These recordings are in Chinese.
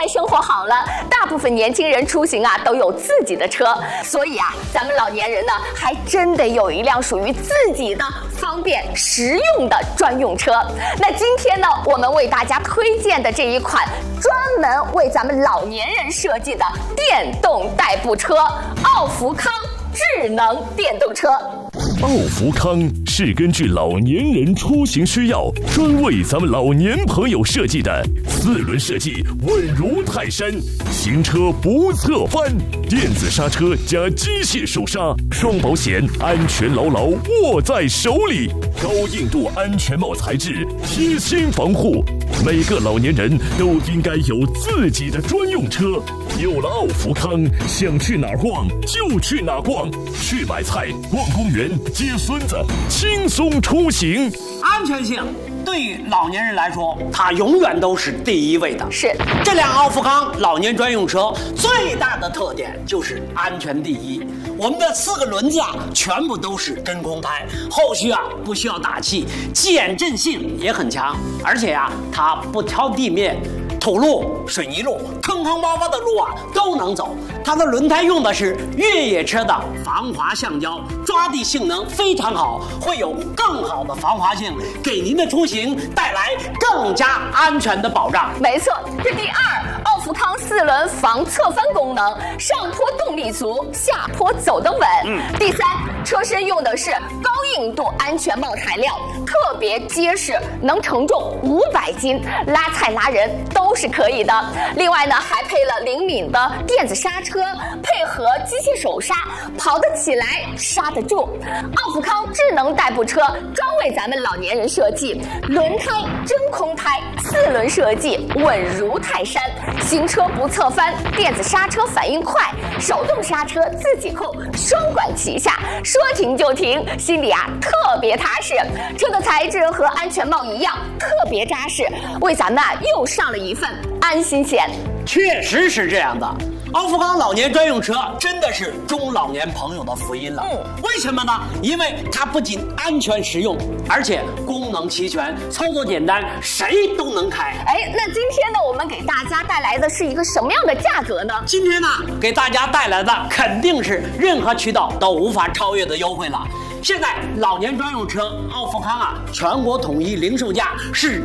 生活好了，大部分年轻人出行啊都有自己的车，所以啊，咱们老年人呢还真得有一辆属于自己的方便实用的专用车。那今天呢，我们为大家推荐的这一款专门为咱们老年人设计的电动代步车——奥福康智能电动车。 奥福康是根据老年人出行需要，专为咱们老年朋友设计的4轮设计，稳如泰山，行车不侧翻，电子刹车加机械手刹，双保险，安全牢牢握在手里，高硬度安全帽材质，贴心防护。每个老年人都应该有自己的专用车。有了奥福康，想去哪儿逛就去哪儿逛，去买菜、逛公园、接孙子，轻松出行。 安全性对于老年人来说，它永远都是第一位的。 是这辆奥福康老年专用车最大的特点就是安全第一。我们的4个轮子啊，全部都是真空胎，后续啊不需要打气，减震性也很强，而且啊它不挑地面。土路、水泥路、坑坑洼洼的路啊都能走。它的轮胎用的是越野车的防滑橡胶，抓地性能非常好，会有更好的防滑性，给您的出行带来更加安全的保障。 没错，这第2，奥福康4轮防侧翻功能，上坡动力足，下坡走得稳。第3，车身用的是高硬度安全帽材料，特别结实，能承重500斤，拉菜拉人都是可以的。另外呢，还配了灵敏的电子刹车，配合机械手刹，跑得起来，刹得住。奥福康智能代步车专为咱们老年人设计，轮胎真空胎，4轮设计，稳如泰山，行车不侧翻，电子刹车反应快，手动刹车自己扣，双管齐下，说停就停，心里啊特别踏实。车的材质和安全帽一样，特别扎实，为咱们啊又上了一份安心险。 确实是这样的，奥福康老年专用车真的是中老年朋友的福音了。为什么呢？因为它不仅安全实用，而且功能齐全，操作简单，谁都能开。 那今天呢，我们给大家带来的是一个什么样的价格呢？ 今天呢，给大家带来的肯定是任何渠道都无法超越的优惠了。现在老年专用车奥福康啊，全国统一零售价是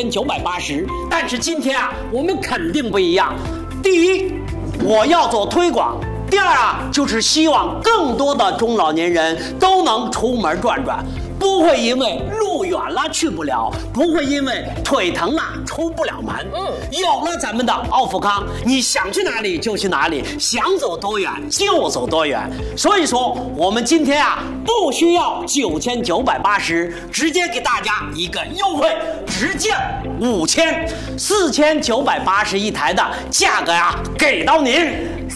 9980，但是今天啊，我们肯定不一样。第一，我要做推广；第2啊，就是希望更多的中老年人都能出门转转，不会因为路远了去不了，不会因为腿疼了出不了门。有了咱们的奥福康，你想去哪里就去哪里，想走多远就走多远。所以说，我们今天啊，不需要9980，直接给大家一个优惠，直降5000，4980一台的价格呀，给到您。